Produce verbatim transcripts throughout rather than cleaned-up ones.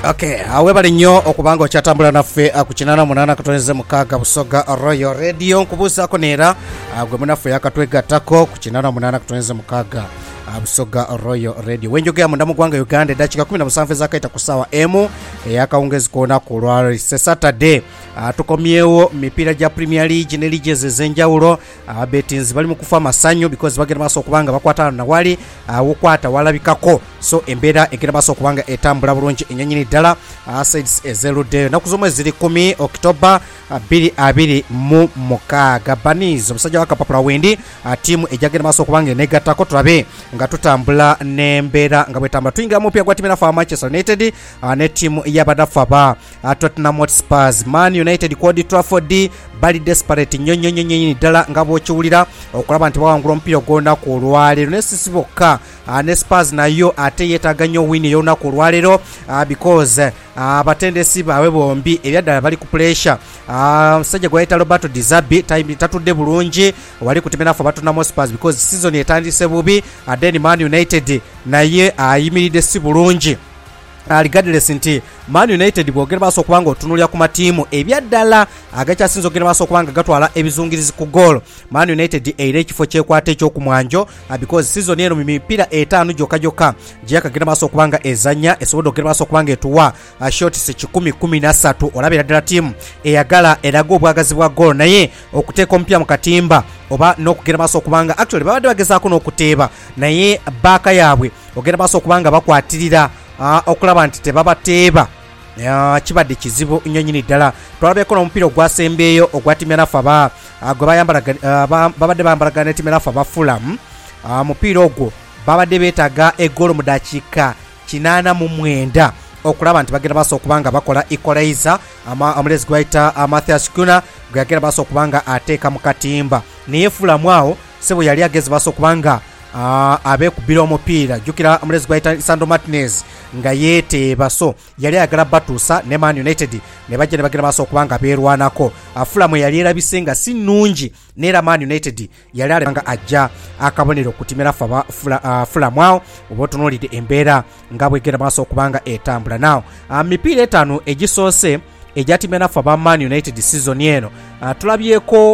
Okay, awe bali nnyo okubanga okyatambula naffe ku kinana munana katoneze mukaga Busoga Royal Radio nkubuusa ko neera gwe munaffe yakatwegattako ku kinana munana katoneze mukaga Busoga Royal Radio wenjogera munda mu ggwanga Uganda dakika kumi na musanvu ezakaita ku ssaawa emu eyakawungezi koona ku lwali se Saturday tukomyewo mipiira gya Premier League ne leagues ez'enjawulo betins bali mu kufa masanyo because bagenda maaso okubanga bakwatana na wali wokwata walabikako so embeera egenda maaso okubanga etambula bulungi ennyonyi ddala sides ezeruddeyo naku zomwe ziri kumi October bbiri abiri mu mukaaga Banizo omusajja wa Kapapula Wendi tiimu ejagenda maaso okubanga enegattako tulabe nga tutambula n'embeera nga bwetambula tuyingira mu mpya gwa tiimu enafa Manchester United ne tiimu y'abadafa ba Tottenham Hotspur Man United ku Old Trafford bali desperate nnyo nnyo nnyo ddala nga bw'okiwulira okulaba nti bawangula omupiira gw'olunaku olwaleero ne sisi bokka ne Spurs nayo ate yeetaaga nnyo wini y'olunaku olwaleero because abatendesi baabwe bombi ebyaddala bali ku pressure omusajja gwe yayita Roberto Di Zerbi tatudde bulungi wali ku timu enafu Tottenham Hotspur because season etandise bubi then Man United naye ayimiridde si bulungi regardless nti Man United bwogera maaso okubanga otunulira ku matiimu ebyaddala agakyasinza okugenda maaso okubanga gatwala ebizungirizi ku goal Man United era ekifo kyekwata ekyokumwanjo because season eno mipiira etaano gyokka gyokka gyakagenda maaso okubanga ezanya esobodde okugenda maaso okubanga etuwa shots kikumi kumi na ssatu olabira ddala tiimu eyagala eraga obwagazi bwa goal naye okuteeka omupiira mu katimba oba n'okugenda maaso okubanga actually babadde bagezaako n'okuteeba naye baaka yaabwe ogenda maaso okubanga bakwatirira Uh, okulaba nti tebabateeba uh, kibadde kizibu nnyo nnyini ddala twalabyeko n'omupiira ogwasembeeyo ogwa tiimu enafu aba uh, gwe bayambalaga uh, babadde bayambalagana ne tiimu enafu aba Fulham omupiira uh, ogwo babadde beetaaga eggoolo mu dakiika kinaana mu mwenda okulaba nti bagenda maaso okubanga bakola equalizer omulezi gwe bayita uh, Matthias Cunha gwe yagenda maaso okubanga ateeka mu katimba naye Fulham awo sebo yali agezi maaso okubanga Uh, abe kubira omupiira jukira omulezi gwa Sandro Martinez nga yeeteeba so yali ayagala batuusa ne Man United ne bajja ne bagenda maaso okubanga beerwanako uh, Fulham yali erabise nga si nnungi neera Man United yali alanga ajja akabonero ku tiimu enafu aba Fulham awo oba otunuulidde embeera nga bwegenda maaso okubanga etambula nawo uh, mipiira etaano egisoose egya tiimu enafu aba Man United season eno uh, tulabyeko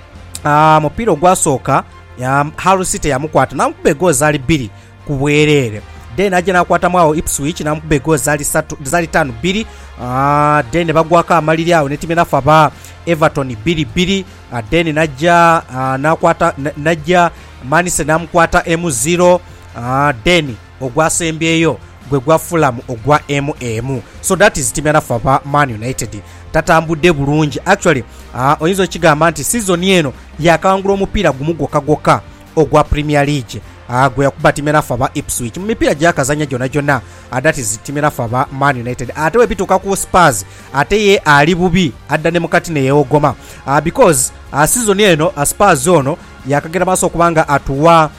uh, mupiira ogwasooka ya Hull City yamukwata namukuba eggoolo zaali bbiri ku bwereere then ajja nakwatamu awo Ipswich namukuba eggoolo zaali zaali ttaano bbiri uh, then ne bagwako amaliri awo ne tiimu enafu aba Everton bbiri bbiri uh, then najja uh, nakwata najja Manchester namukwata M zero uh, then ogwasembyeyo gwe gwa Fulham ogwa M M so that is tiimu enafu aba Man United tatambudde bulungi actually uh, oyinza okigamba nti season eno yakawangula omupiira gumu gwokka gwokka ogwa Premier League uh, gwe yakuba tiimu enafu aba Ipswich mu mipiira gyakazanya gyonna gyonna uh, that is tiimu enafu aba Man United ate webituuka ku Spurs ate ye ali bubi adda ne mukati neyeewogoma uh, because uh, season eno uh, Spurs ono yakagenda maaso okubanga atuwa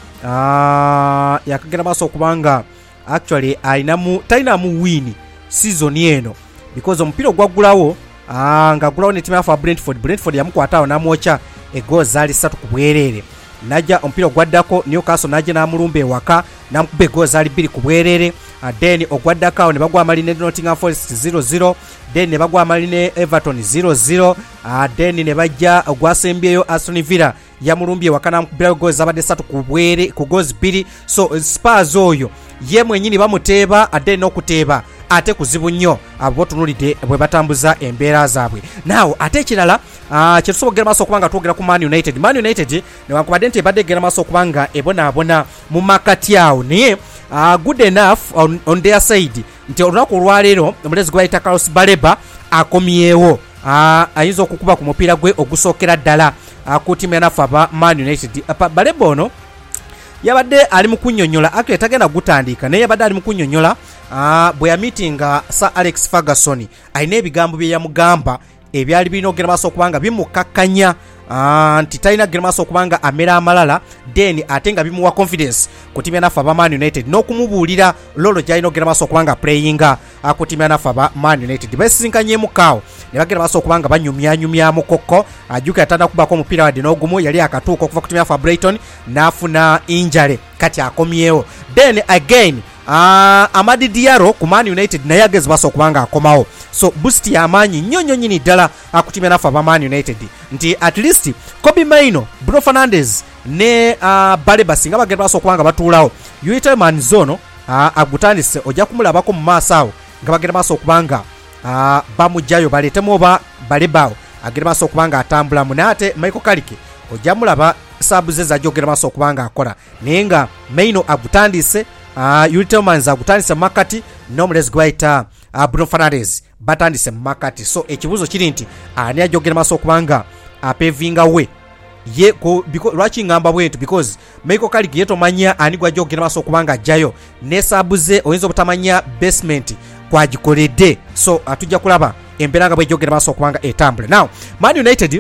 uh, yakagenda maaso okubanga actually alinamu talinamu win season eno because omupiira ogwaggulawo Ah, nga gulawo ne tiimu enafu Brentford Brentford yamukwata awo namwocha eggoolo zaali ssatu ku bwereere najja omupiira ogwaddako Newcastle najja n'amulumba ewaka namukuba eggoolo zaali bbiri ku bwereere uh, then ogwaddako awo ne bagwa amali ne Nottingham Forest zero zero then ne bagwa amali ne Everton zero zero uh, then ne bajja ogwasembyeyo Aston Villa yamulumbye ewaka namukubirayo eggoolo zabadde ssatu ku bwere ku goozi bbiri so Spurs oyo ye mwennyini bamuteeba adde n'okuteeba ate kuzibu nnyo abo tunulidde bwe batambuza embeera zaabwe naawo ate ekirala uh, kyetusobola okugenda maaso okubanga twogera ku Man United Man United newankubadde nti ebadde egenda maaso okubanga ebonaabona mu makati awo naye uh, good enough on, on their side nti olunaku olwaleero omulezi gwe bayita Carlos Baleba akomyewo uh, ayinza okukuba ku mupiira gwe ogusookera ddala uh, ku tiimu enafu aba Man United uh, Baleba ono yabadde ali mu kunnyonnyola actually tagenda gutandika naye yabadde ali mu kunnyonnyola uh, bwe yamitinga Sir Alex Ferguson alina ebigambo bye yamugamba ebyali birina okugenda maaso okubanga bimukakkanya uh, nti talina kugenda maaso okubanga amera amalala then ate nga bimuwa confidence ku tiimu enafu aba Man United n'okumubuulira lolo gyalina okugenda maaso okubanga playinga uh, ku tiimu enafu aba Man United besisinkanyemu kaawo ne bagenda maaso okubanga banyumyanyumyamu kokko ajjuka yatanda kubako omupiira wadde n'ogumu yali akatuuka okuva ku tiimu enafu Brighton n'afuna injale kati akomyewo then again uh, Amadi Diallo ku Man United naye agezebwa okubanga akomawo, so boost y'amaanyi nnyo nnyo nnyini ddala akutimya naffe aba Man United nti at least Kobe Maino, Bruno Fernandes ne uh, Baleba singa bagezebwa okubanga batuulawo Ultimate Zone uh, agutandise ojja kumulabako mu maaso awo nga bagezebwa okubanga uh, bamujjayo baleetemu oba Balebaawo agenda maaso okubanga atambula mu naate Michael Carrick ojja mulaba saabu ze zajja ogenda maaso okubanga akola naye nga Maino agutandise uh, Ultimans agutandise mu makati n'omulezi gwaita uh, Bruno Fernandes batandise mu makati, so ekibuzo kiri nti ani ajja ogenda maaso okubanga apevinga we ye ko lwaki ngamba bwentu because Michael Carrick ye tomanya ani gwajja ogenda maaso okubanga ajjayo ne saabu ze oyinza obutamanya basement kwagikoledde, so atujja kulaba embeera nga bwejjogera maaso okubanga etambule. Now Man United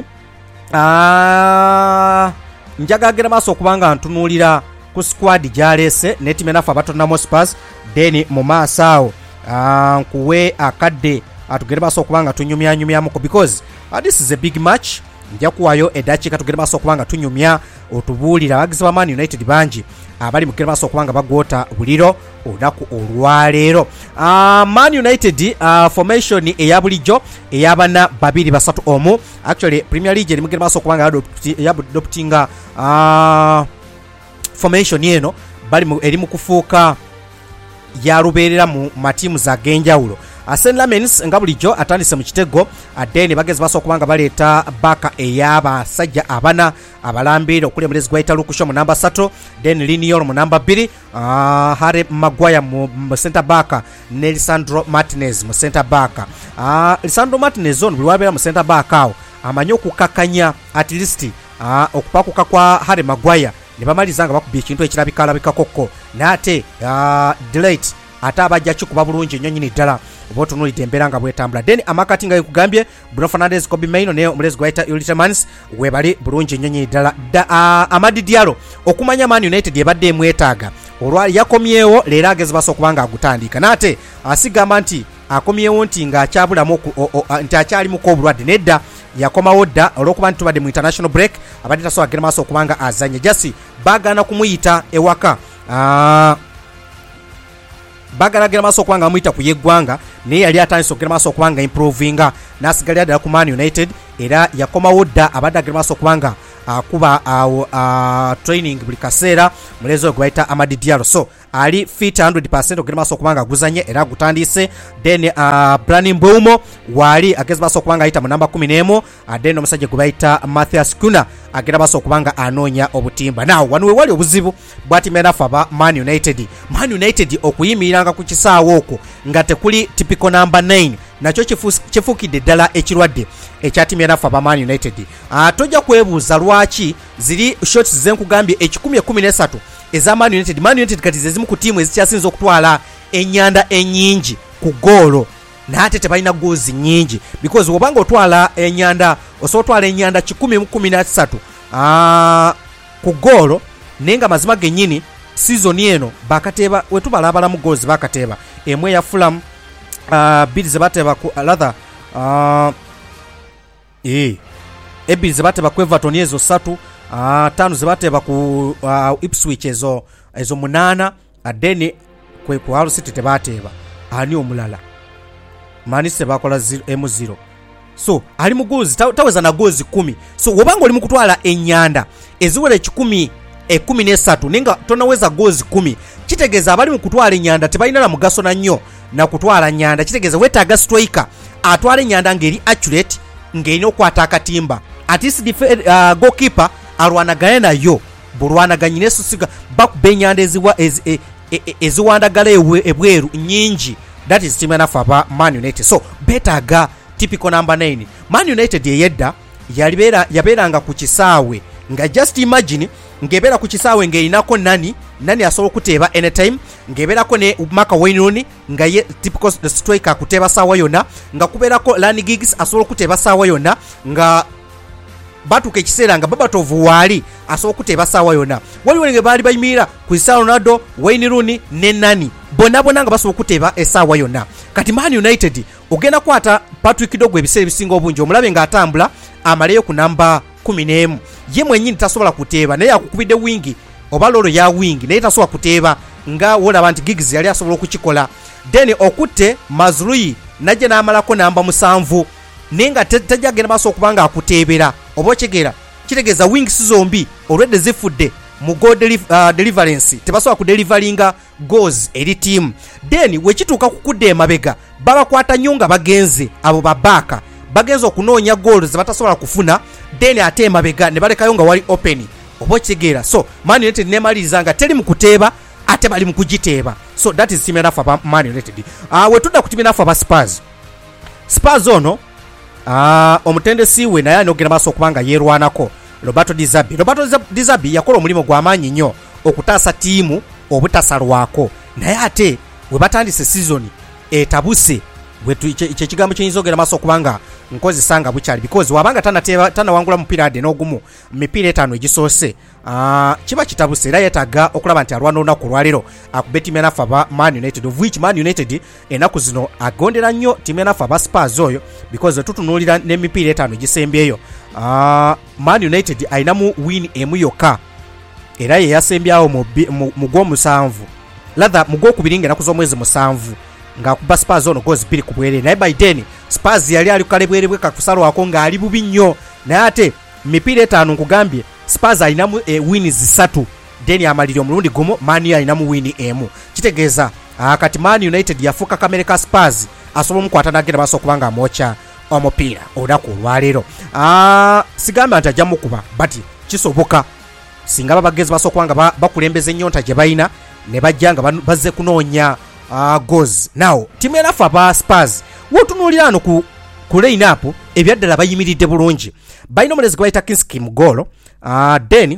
uh, njagagera maaso okubanga ntunuulira ku squad gyaleese ne timu enaffe abatonamo Spurs then mu maaso awo uh, nkuwe akadde atugere maaso okubanga tunyumyanyumyamuko because uh, this is a big match. Nja kuwayo edakiika tugere maaso okubanga tunyumya otubuulira abagizi ba Man United bangi abali mu kugere maaso okubanga bagwota buliro olunaku olwaleero. uh, Man United uh, formation eya bulijjo eyabana babiri basatu omu, actually Premier League eri mugere maaso okubanga adoptinga uh, formation eno bali eri mu kufuuka yalubeerera mu matiimu z'ag'enjawulo. Asen Lamens nga bulijjo atandise mu kitego adeni bagezi baso okubanga baleeta baka ey'abasajja abana abalambire okuli omulezi gwaita Lukusho mu namba three, then Linior mu namba two, uh, Harry Maguire mu, mu center back ne Lisandro Martinez mu center back. Uh, Lisandro Martinez on bwabera mu center back awo amanyi okukakanya at least uh, okupakuka kwa Harry Maguire ne bamaliza nga bakubye ekintu ekirabika alabika kokko nate uh, delete ate abajja kikuba bulungi nnyo nnyini ddala oba otunuulidde embeera nga bwetambula. Then amakati nga gekugambye Bruno Fernandes, Kobe Maino ne omulezi gwaita Ultimans webali bulungi nnyo nnyini ddala. uh, Amadi Diallo okumanya Man United ebadde emwetaaga olwa yakomyewo leero agezebwa okubanga agutandika nate asigamba nti akomyewo nti ng'akyabulamu nti akyalimuko obulwadde nedda yakomawo dda olw'okuba nti tubadde mu international break abadde tasobola kugenda maaso okubanga azanye jasi baagaana kumuyita ewaka uh, bagalagera maaso okubanga amuyita ku yeggwanga naye yali atandise okugera maaso okubanga improvinga n'asigalira ddala ku Man United era yakomawo dda abadde agera maaso okubanga akuba uh, uh, training buli kaseera mulezi we gwaita Amadi Diallo, so ali fit one hundred percent okugera maaso okubanga aguzanye era agutandise. Then uh, Brani Mbeumo wali ageza maaso okubanga ayita mu namba ten, uh, then omusajja gwe bayita Matthias Cunha agera maaso okubanga anoonya obutimba. Now wano we wali obuzibu bwati menafa ba Man United Man United okuyimiriranga ku kisaawo okwo nga tekuli typical number nine nakyo kifuukidde ddala ekirwadde ekyatimya nafa ba Man United. Uh, tojja kwebuuza lwaki ziri shots zenkugambye ekikumi ekumi n'esatu eza Man United Man United kati zezimu ku tiimu ezikyasinza okutwala ennyanda ennyingi ku goolo naate tebalina goozi nnyingi because wobanga otwala ennyanda osobola otwala ennyanda kikumi mu kumi na ssatu uh, ku goolo naye nga mazima gennyini season eno bakateeba wetubala abalamu goozi bakateeba emu eya Fulham, uh, bbiri ze bateeba ku rather uh, eh ebbiri ze bateeba ku Everton ezo ssatu, uh, tano ze bateeba ku uh, Ipswich ezo ezo munana adeni kwe ku Hull City tebateeba ani omulala Manchester bakola M zero, so ali mu goozi taweza na goozi kumi. So wobanga oli mu kutwala ennyanda eziwera ekikumi ekumi n'esatu nenga tonaweza goozi kumi kitegeeza abali mu kutwala ennyanda tebalina na mugaso na nnyo na kutwala nnyanda. Kitegeeza wetaaga striker atwala ennyanda ngeri accurate ngeri okwata akatimba at least uh, goalkeeper alwanaganye nayo bulwanaganye nesusiga bakuba ennyanda eziwa eziwandagala ebweru nyingi. That is team enough aba Man United, so betaaga typical number nine. Man United yedda yalibeera yabeeranga ku kisaawe nga just imagine ngebeera ku kisaawe ng'erinako nani nani asobola okuteeba anytime ngebeerako ne Maka Wainoni nga ye typical striker kuteeba saawa yonna nga kubeerako Lani Giggs asobola okuteeba saawa yonna nga batuka ekiseera nga Babatovu waali asobola okuteeba saawa yonna. Waliwo nge baali bayimirira Cristiano Ronaldo, Wayne Rooney ne nani bonna bonna nga basobola okuteeba essaawa yonna. Kati Man United ogenda kwata Patrick Dogo ebiseera ebisinga obungi omulabe ng'atambula amaleyo ku namba kumi n'emu ye mwennyini tasobola kuteeba naye akukubidde wingi oba lolo ya wing naye tasobola kuteeba nga wolaba nti Giggs yali asobola okukikola. Then okutte Mazrui najja n'amalako namba musanvu naye nga tajja agenda maaso okubanga akuteebera oba okitegeera kitegeeza wings zombi olwedde zifudde mu goal deliv- uh, deliverance tebasobola kudelivaringa goals eri team. Then wekituuka kukudde emabega babakwata nnyo nga bagenze abo babaaka bagenze okunoonya goals zebatasobola kufuna then ate emabega ne balekayo nga wali open oba okitegeera. So Man United nemaliriza nga teri mu kuteeba ate bali mu kugiteeba. So that is team enough aba Man United. Uh, wetudda ku team enough aba Spurs. Spurs ono uh, omutendesi we naye anogera maaso okubanga yeerwanako Roberto Di Zerbi. Roberto Di Zerbi yakola omulimu gw'amaanyi nnyo okutaasa tiimu obutasalwako naye ate we batandise season etabuse ekyo ekigambo kiyinza ogera maaso okubanga nkozesa nga bukyali because wabanga tanateeba tanawangula mupiira adde n'ogumu mipiira etaano egisoose uh, kiba kitabuse era yeetaaga okulaba nti alwana olunaku lwaleero akube tiimu enafu aba Man United of which Man United enaku zino agondera nnyo tiimu enafu aba Spurs oyo because tutunuulira n'emipiira etaano egisembyeyo. uh, Man United ayinamu win emu yokka era ye yasembyawo mu gw'omusanvu latha mu gw'okubiri ng'enaku z'omwezi musanvu nga kuba Spurs ono gozi bbiri ku bwerere naye by then Spurs yali ali kukale bwerebwe kakusalwako ng'ali bubi nnyo naye ate mipiira etaano nkugambye Spurs alinamu e, wini zisatu then amaliri omulundi gumu Man U alinamu wini emu kitegeeza uh, kati Man United yafuuka kamere ka Spurs asobola omukwata n'agenda maaso okubanga amwokya omupiira olunaku olwaleero. uh, sigamba nti ajja mukuba but kisoboka singa babagezi maaso okubanga bakulembeza ennyonta gye balina ne bajja nga bazze kunoonya Uh, goals. Now timu enafu aba Spurs wotunuulira ano ku, ku line up ebyaddala bayimiridde bulungi balina omulezi gwe bayita Kinski mu goal. uh, then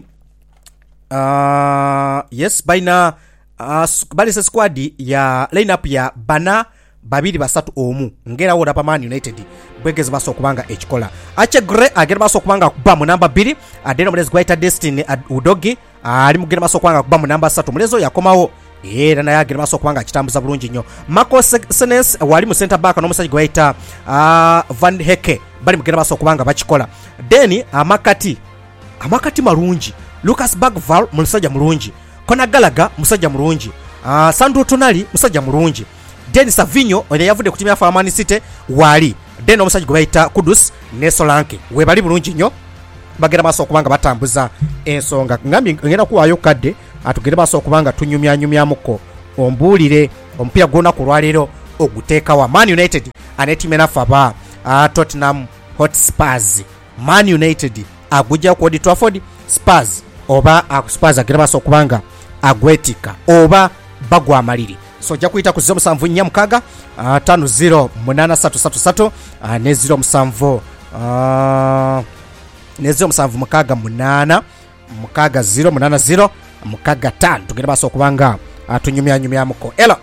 uh, yes balina uh, balise squad ya line up ya bana babiri basatu omu ngera woda pa Man United bwegezi baso okubanga ekikola ache gre agera baso okubanga kuba mu namba bbiri adeno omulezi gwe bayita Destiny Udogi ali uh, mugera baso okubanga kuba mu namba three mulezo yakomawo era naye agenda maaso okubanga akitambuza bulungi nnyo. Marco Senes wali mu center back n'omusajja gwe bayita uh, Van Heke bali mugenda maaso okubanga bakikola. Then amakati amakati malungi Lucas Bagval musajja mulungi Conor Gallagher musajja mulungi uh, Sandro Tonali musajja mulungi then Savinho oyo yavudde ku timu ya Man City wali then omusajja gwe bayita Kudus ne Solanke we bali bulungi nnyo bagenda maaso okubanga batambuza ensonga ngambye ngenda kuwaayo kadde atugere baso okubanga tunyumya nyumyamuko ombuulire omupiira gwona ku lwaleero oguteeka wa Man United ane timu enafu aba uh, Tottenham Hotspurs. Man United agujja ku Old Trafford Spurs oba uh, Spurs agere baso okubanga agwetika oba bagwa amaliri so jja kuyita ku zero musanvu nnya mukaaga uh, tano zero munana satu satu satu uh, ne zero musanvu uh, ne zero musanvu mukaaga munana mukaaga zero munana zero mukaga tano tugenda baso okubanga atunyumya nyumya muko. Ela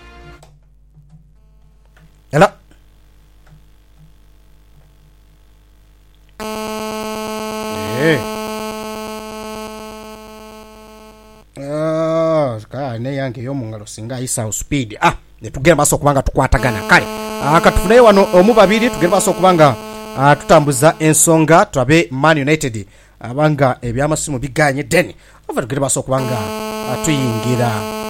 ela eh ah ka ne yange yo mungalo singa isa speed ah ne tugenda baso okubanga tukwatagana kale akatufunayo wano omu babiri tugenda baso okubanga tutambuza ensonga twabe Man United abanga ebyamasimu biganye deni ova tugenda baso okubanga atuyingira